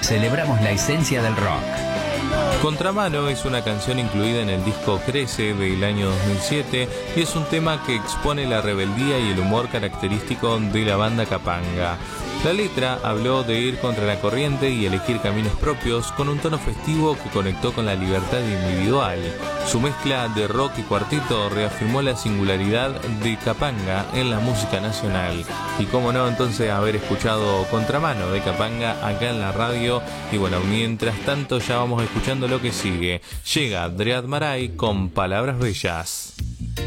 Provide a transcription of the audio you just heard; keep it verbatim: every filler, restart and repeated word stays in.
celebramos la esencia del rock. Contramano es una canción incluida en el disco Crece del año dos mil siete y es un tema que expone la rebeldía y el humor característico de la banda Capanga. La letra habló de ir contra la corriente y elegir caminos propios con un tono festivo que conectó con la libertad individual. Su mezcla de rock y cuarteto reafirmó la singularidad de Capanga en la música nacional. Y cómo no, entonces haber escuchado Contramano de Capanga acá en la radio. Y bueno, mientras tanto ya vamos escuchando lo que sigue. Llega Dread Marai con Palabras Bellas.